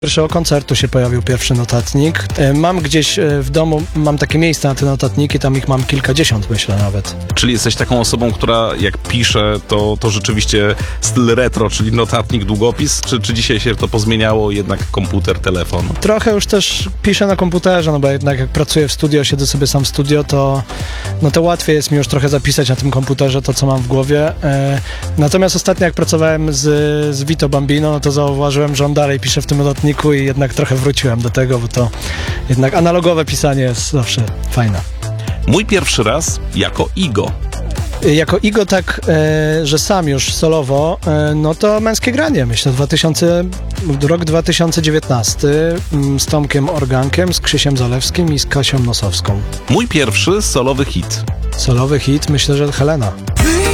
Pierwszego koncertu się pojawił pierwszy notatnik. Mam gdzieś w domu, mam takie miejsca na te notatniki, tam ich mam kilkadziesiąt, myślę nawet. Czyli jesteś taką osobą, która jak pisze, to rzeczywiście styl retro, czyli notatnik, długopis? Czy dzisiaj się to pozmieniało, jednak komputer, telefon? Trochę już też piszę na komputerze, no bo jednak jak pracuję w studio, siedzę sobie sam w studio, to łatwiej jest mi już trochę zapisać na tym komputerze to, co mam w głowie. Natomiast ostatnio jak pracowałem z Vito Bambino, to zauważyłem, że on dalej pisze w tym notatniku i jednak trochę wróciłem do tego, bo to jednak analogowe pisanie jest zawsze fajne. Mój pierwszy raz jako Igo. Jako Igo tak, że sam już solowo, no to Męskie Granie, myślę, rok 2019 z Tomkiem Organkiem, z Krzysiem Zalewskim i z Kasią Nosowską. Mój pierwszy solowy hit. Solowy hit, myślę, że Helena.